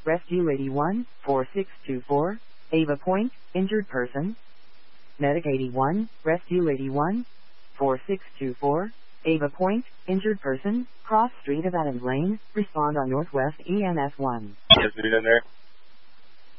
Rescue 81, 4624, Ava Point, injured person. Medic 81, Rescue 81, 4624, Ava Point, injured person, cross street of Adams Lane, respond on Northwest EMS 1. Yes, dude in there.